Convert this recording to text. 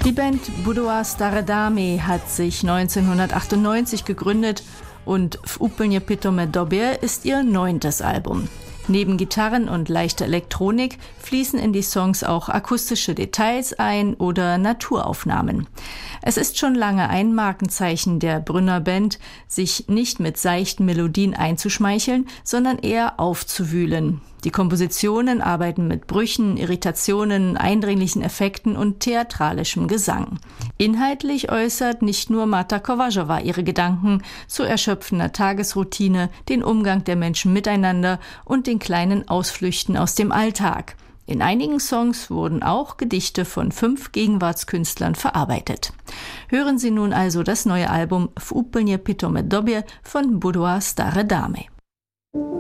Die Band Budova Stare Dame hat sich 1998 gegründet und W úplne pitome dobie ist ihr 9. Album. Neben Gitarren und leichter Elektronik fließen in die Songs auch akustische Details ein oder Naturaufnahmen. Es ist schon lange ein Markenzeichen der Brünner Band, sich nicht mit seichten Melodien einzuschmeicheln, sondern eher aufzuwühlen. Die Kompositionen arbeiten mit Brüchen, Irritationen, eindringlichen Effekten und theatralischem Gesang. Inhaltlich äußert nicht nur Marta Kovařová ihre Gedanken zu erschöpfender Tagesroutine, den Umgang der Menschen miteinander und den kleinen Ausflüchten aus dem Alltag. In einigen Songs wurden auch Gedichte von 5 Gegenwartskünstlern verarbeitet. Hören Sie nun also das neue Album W úplne pitome dobie von Budova Stare Dame.